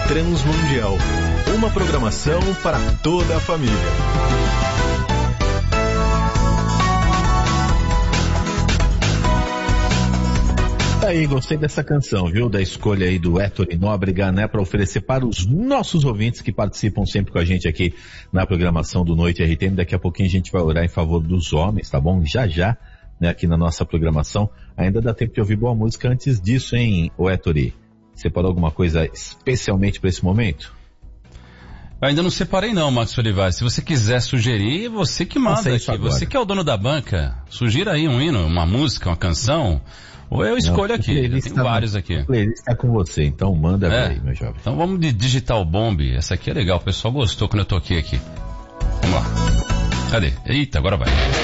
Transmundial. Uma programação para toda a família. Aí, gostei dessa canção, viu? Da escolha aí do Héctor Nóbrega, né? Para oferecer para os nossos ouvintes que participam sempre com a gente aqui na programação do Noite RTM. Daqui a pouquinho a gente vai orar em favor dos homens, tá bom? Já, né? Aqui na nossa programação. Ainda dá tempo de ouvir boa música antes disso, hein, Héctor? Separou alguma coisa especialmente para esse momento? Eu ainda não separei não, Max Olivares. Se você quiser sugerir, você que manda aqui. Você que é o dono da banca, sugira aí um hino, uma música, uma canção... Ou eu escolho aqui, eu tenho vários aqui. A playlist está com você, então manda aí, meu jovem. Então vamos de Digital Bomb, essa aqui é legal, o pessoal gostou quando eu toquei aqui. Vamos lá. Cadê? Eita, agora vai.